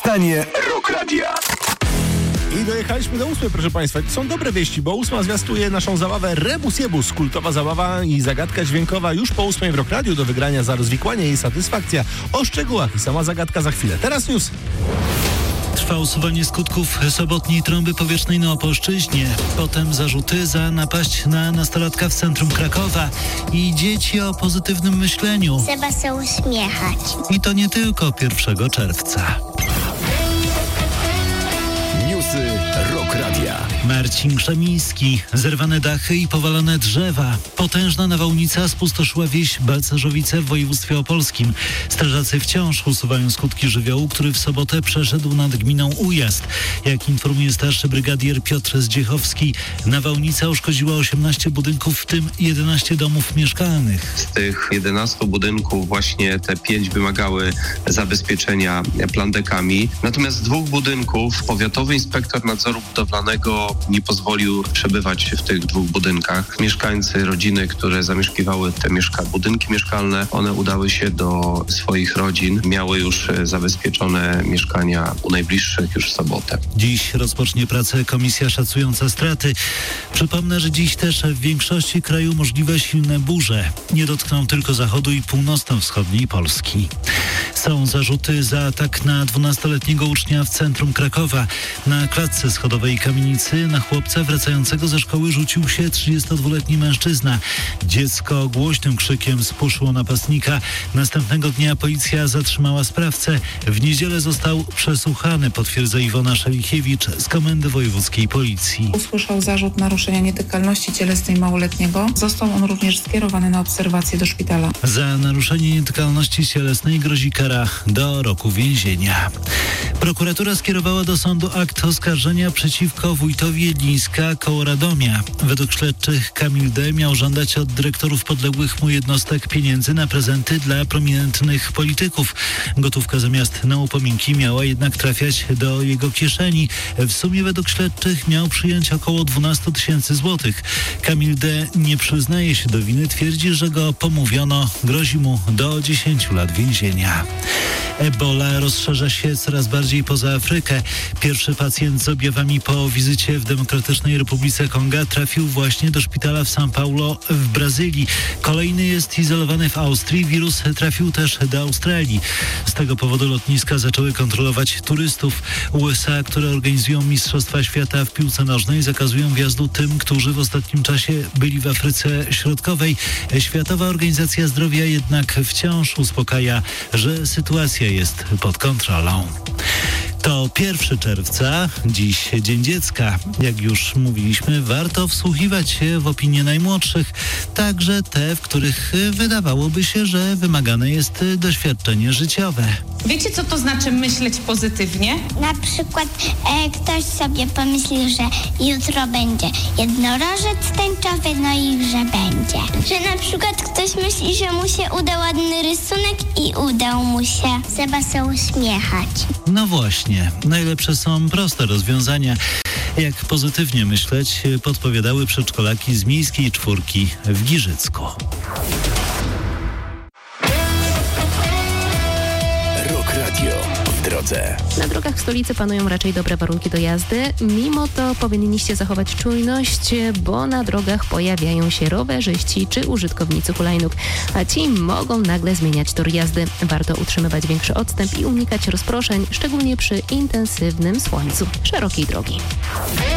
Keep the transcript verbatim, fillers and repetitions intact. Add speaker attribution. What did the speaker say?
Speaker 1: Powstanie Rock Radia.
Speaker 2: I dojechaliśmy do ósmej, proszę Państwa. To są dobre wieści, bo ósma zwiastuje naszą zabawę Rebus Jebus. Kultowa zabawa i zagadka dźwiękowa już po ósmej w Rock Radio. Do wygrania za rozwikłanie i satysfakcja. O szczegółach i sama zagadka za chwilę. Teraz news.
Speaker 3: Trwa usuwanie skutków sobotniej trąby powietrznej na Opolszczyźnie. Potem zarzuty za napaść na nastolatka w centrum Krakowa. I dzieci o pozytywnym myśleniu.
Speaker 4: Trzeba się uśmiechać.
Speaker 3: I to nie tylko pierwszego czerwca.
Speaker 1: Newsy Rock Radia.
Speaker 3: Marcin Krzemiński. Zerwane dachy i powalone drzewa. Potężna nawałnica spustoszyła wieś Balcerzowice w województwie opolskim. Strażacy wciąż usuwają skutki żywiołu, który w sobotę przeszedł nad gminą Ujazd. Jak informuje starszy brygadier Piotr Zdziechowski, nawałnica uszkodziła osiemnaście budynków, w tym jedenaście domów mieszkalnych.
Speaker 5: Z tych jedenastu budynków właśnie te pięć wymagały zabezpieczenia plandekami. Natomiast z dwóch budynków powiatowy inspektor nadzoru budowlanego nie pozwolił przebywać w tych dwóch budynkach. Mieszkańcy, rodziny, które zamieszkiwały te mieszka- budynki mieszkalne, one udały się do swoich rodzin, miały już zabezpieczone mieszkania u najbliższych już w sobotę.
Speaker 3: Dziś rozpocznie pracę komisja szacująca straty. Przypomnę, że dziś też w większości kraju możliwe silne burze. Nie dotkną tylko zachodu i północno-wschodniej Polski. Są zarzuty za atak na dwunastoletniego ucznia w centrum Krakowa. Na klatce schodowej kamienicy na chłopca wracającego ze szkoły rzucił się trzydziestodwuletni mężczyzna. Dziecko głośnym krzykiem spuszyło napastnika. Następnego dnia policja zatrzymała sprawcę. W niedzielę został przesłuchany, potwierdza Iwona Szelichiewicz z Komendy Wojewódzkiej Policji.
Speaker 6: Usłyszał zarzut naruszenia nietykalności cielesnej małoletniego. Został on również skierowany na obserwację do szpitala.
Speaker 3: Za naruszenie nietykalności cielesnej grozi kara do roku więzienia. Prokuratura skierowała do sądu akt oskarżenia przeciwko wójtowi Jedlińska koło Radomia. Według śledczych Kamil D. miał żądać od dyrektorów podległych mu jednostek pieniędzy na prezenty dla prominentnych polityków. Gotówka zamiast na upominki miała jednak trafiać do jego kieszeni. W sumie według śledczych miał przyjąć około dwanaście tysięcy złotych. Kamil D. nie przyznaje się do winy, twierdzi, że go pomówiono. Grozi mu do dziesięciu lat więzienia. Ebola rozszerza się coraz bardziej poza Afrykę. Pierwszy pacjent z objawami po wizycie w Demokratycznej Republice Konga trafił właśnie do szpitala w São Paulo w Brazylii. Kolejny jest izolowany w Austrii. Wirus trafił też do Australii. Z tego powodu lotniska zaczęły kontrolować turystów. U S A, które organizują Mistrzostwa Świata w piłce nożnej, zakazują wjazdu tym, którzy w ostatnim czasie byli w Afryce Środkowej. Światowa Organizacja Zdrowia jednak wciąż uspokaja, że sytuacja jest pod kontrolą. To pierwszego czerwca, dziś Dzień Dziecka. Jak już mówiliśmy, warto wsłuchiwać się w opinie najmłodszych, także te, w których wydawałoby się, że wymagane jest doświadczenie życiowe.
Speaker 7: Wiecie, co to znaczy myśleć pozytywnie?
Speaker 4: Na przykład e, ktoś sobie pomyśli, że jutro będzie jednorożec tęczowy, no i że będzie. Że na przykład ktoś myśli, że mu się uda ładny rysunek i udał mu się. Trzeba się uśmiechać.
Speaker 3: No właśnie, najlepsze są proste rozwiązania. Jak pozytywnie myśleć, podpowiadały przedszkolaki z Miejskiej Czwórki w Giżycku.
Speaker 1: Rock Radio w drodze.
Speaker 8: Na drogach w stolicy panują raczej dobre warunki do jazdy. Mimo to powinniście zachować czujność, bo na drogach pojawiają się rowerzyści czy użytkownicy hulajnóg, a ci mogą nagle zmieniać tor jazdy. Warto utrzymywać większy odstęp i unikać rozproszeń, szczególnie przy intensywnym słońcu. Szerokiej drogi.